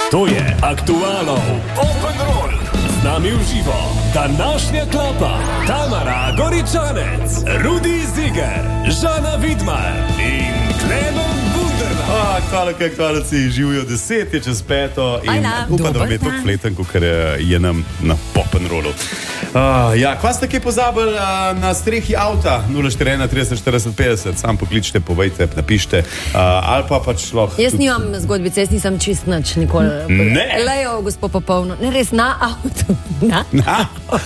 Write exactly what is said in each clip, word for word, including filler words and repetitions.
To je Aktualov Open Roll. Z nami v živo današnja klapa Tamara Goričanec, Rudi Ziger, Žana Vidmar in Klemen Bunderman. Hvala, kaj hvala si živijo deset, je čez peto in Ajla, upam, da vam je to fleten, ker je nam na Open Rollu. Uh, ja, kva ste kaj pozabili uh, na strehi avta nula štiri ena trideset štirideset petdeset, sam pokličite, povejte, napišite, uh, ali pa pač lahko. Jaz tudi... nimam zgodbice, jaz nisem čist nič nikoli. Ne. Lejo, gospod popolno. Ne, res na avtu. Na? Na?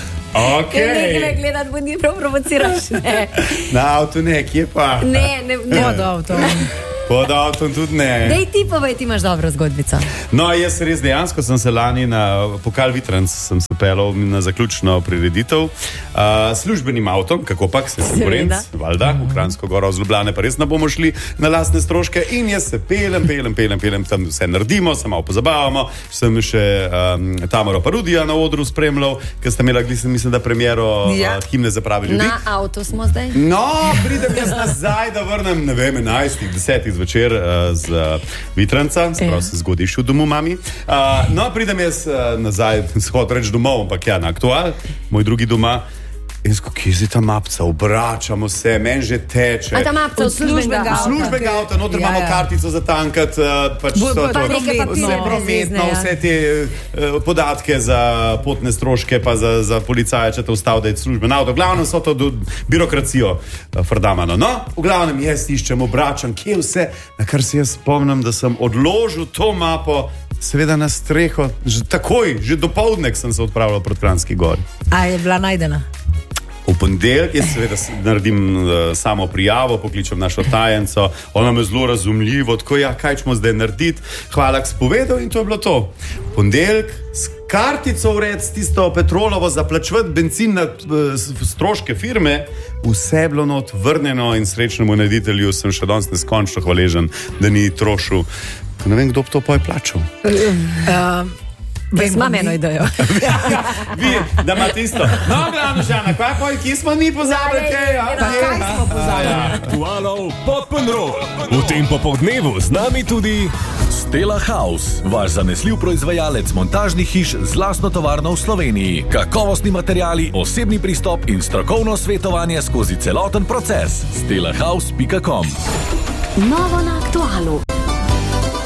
Ok. Ne, ne, gledati, bo ni prav provociraš. Ne. Na avtu ne, kje pa? Ne, ne, ne. Pod avtom. Pod avtom tudi ne. Dej ti povej, ti imaš dobro zgodbico. No, jaz res dejansko sem se lani na Pokal Vitranc sem se pelal na zaključno prireditev uh, službenim avtom, kako pak se sem Gorenc, valjda, v Kranjsko Goro, z Ljubljane pa res ne bomo šli na lastne stroške in jaz se pelem, pelem, pelem, pelem, tam vse naredimo, se malo pozabavamo, sem še um, Tamaro Parudija na odru spremljal, ker ste imela, mislim, da premiero ja. uh, himne za pravi ljudi. Na avto smo zdaj. No, pridem jaz nazaj, da vrnem, ne vem, enajstih, desetih zvečer uh, z uh, Vitranca, sprav se zgodiš v domu mami. Uh, no, pridem jaz uh, nazaj, shod reč domov, ampak ja, na Aktual, moj drugi doma. In sko, kje je ta mapca, obračamo se, men že teče. A ta mapca od službenega avta. Službenega avta, noter ja, imamo ja. kartico za tankat, uh, pač Bo, so, pa to, vse prometno, ja. vse te uh, podatke za potne stroške, pa za, za policaje, če te ustav, da je služben avto. V glavnem so to do, birokracijo uh, frdamano. No, v glavnem jaz iščem, obračam, kje vse, na kar se jaz spomnim, da sem odložil to mapo, seveda na streho, že takoj, že dopoldne sem se odpravljal proti Kranjski Gori. A je bila najdena? V ponedeljek jaz seveda naredim uh, samo prijavo, pokličem našo tajenco, ona me zelo razumljivo, tako ja, kaj ćemo zdaj narediti, hvala, k spovedal in to je bilo to. V ponedeljek s kartico vred, s tisto petrolovo zaplačevati benzin na uh, stroške firme, vse bilo not vrnjeno in srečnemu nareditelju sem še danes neskončno hvaležen, da ni trošil. Ne vem, kdo bi to pa je plačal. Uh, Vem, imam eno idejo. Vi, da imate isto. No, glavno, Žana, kaj pa, kje smo mi pozabili? Kaj, ja, pa kaj smo pozabili? Aktualov Open Roll. V tem popoldnevu z nami tudi Stella House, vaš zanesljiv proizvajalec montažnih hiš z lastno tovarno v Sloveniji. Kakovostni materiali, osebni pristop in strokovno svetovanje skozi celoten proces. stella house pika com. Novo na Aktualu.